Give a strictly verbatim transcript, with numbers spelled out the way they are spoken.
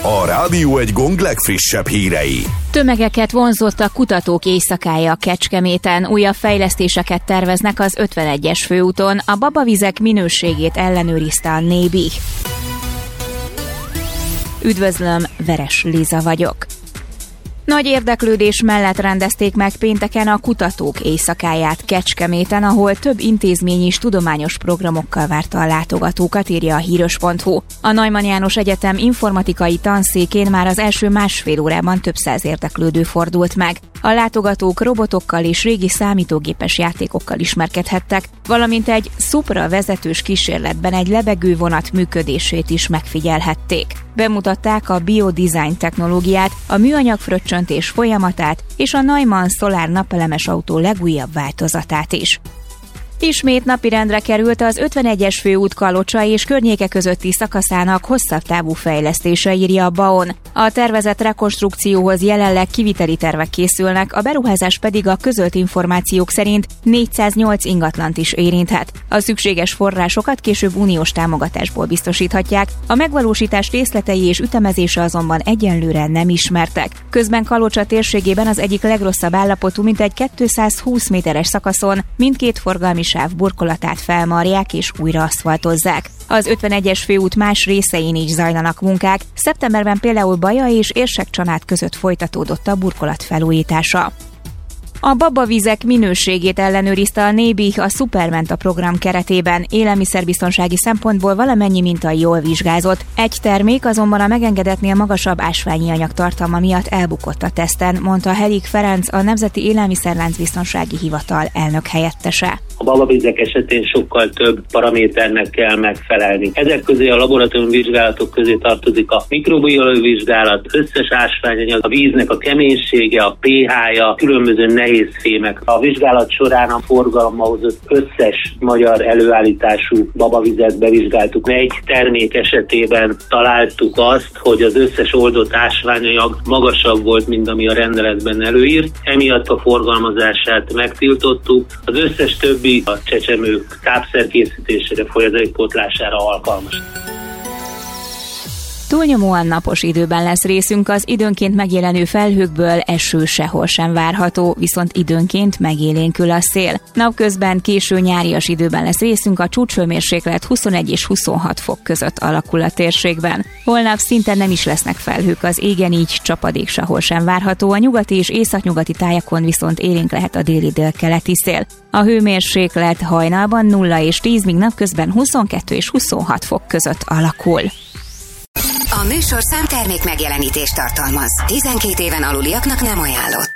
A Rádió Egy Gong legfrissebb hírei. Tömegeket vonzott a kutatók éjszakája Kecskeméten. Újabb fejlesztéseket terveznek az ötvenegyes főúton. A babavizek minőségét ellenőrizte a Nébi. Üdvözlöm, Veres Liza vagyok. Nagy érdeklődés mellett rendezték meg pénteken a kutatók éjszakáját Kecskeméten, ahol több intézmény is tudományos programokkal várta a látogatókat, írja a híros pont hu. A Neumann János Egyetem informatikai tanszékén már az első másfél órában több száz érdeklődő fordult meg. A látogatók robotokkal és régi számítógépes játékokkal ismerkedhettek, valamint egy Supra vezetős kísérletben egy lebegővonat működését is megfigyelhették. Bemutatták a biodesign technológiát, a műanyag fröccsöntés folyamatát és a Neumann Solar napelemes autó legújabb változatát is. Ismét napirendre került az ötvenegyes főút Kalocsa és környéke közötti szakaszának hosszabb távú fejlesztése, írja a BAON. A tervezett rekonstrukcióhoz jelenleg kiviteli tervek készülnek, a beruházás pedig a közölt információk szerint négyszáznyolc ingatlant is érinthet. A szükséges forrásokat később uniós támogatásból biztosíthatják, a megvalósítás részletei és ütemezése azonban egyenlőre nem ismertek. Közben Kalocsa térségében az egyik legrosszabb állapotú mintegy kétszázhúsz méteres szakaszon mindkét forgalmi sáv burkolatát felmarják és újra aszfaltozzák. Az ötvenegyes főút más részein is zajlanak munkák, szeptemberben például Baja és Érsek-Csanád között folytatódott a burkolat felújítása. A babavizek minőségét ellenőrizte a Nébi a Supermenta program keretében. Élelmiszerbiztonsági szempontból valamennyi minta jól vizsgázott. Egy termék azonban a megengedetnél magasabb ásványi anyag tartalma miatt elbukott a teszten, mondta Helik Ferenc, a Nemzeti Élelmiszerláncbiztonsági Hivatal elnök helyettese. A babavizek esetén sokkal több paraméternek kell megfelelni. Ezek közé a laboratóriumi vizsgálatok közé tartozik a mikrobiológiai vizsgálat, összes ásványanyag, a víznek a keménysége, a pé há-ja, különböző nehéz fémek. A vizsgálat során a forgalommal hozott összes magyar előállítású babavizet bevizsgáltuk. Egy termék esetében találtuk azt, hogy az összes oldott ásványanyag magasabb volt, mint ami a rendeletben előírt. Emiatt a forgalmazását megtiltottuk. Az összes többi a csecsemők tápszerkészítésére, folyadékpótlására alkalmas. Túlnyomóan napos időben lesz részünk, az időnként megjelenő felhőkből eső sehol sem várható, viszont időnként megélénkül a szél. Napközben késő nyárias időben lesz részünk, a csúcshőmérséklet huszonegy és huszonhat fok között alakul a térségben. Holnap szinte nem is lesznek felhők az égen, így csapadék sehol sem várható, a nyugati és északnyugati tájakon viszont élénk lehet a déli-délkeleti szél. A hőmérséklet hajnalban nulla és tíz, míg napközben huszonkettő és huszonhat fok között alakul. A műsorszám termék megjelenítést tartalmaz. tizenkét éven aluliaknak nem ajánlott.